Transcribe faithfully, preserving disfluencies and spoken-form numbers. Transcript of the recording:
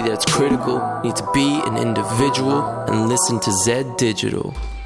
that's critical. Need to be an individual and listen to Zed Digital.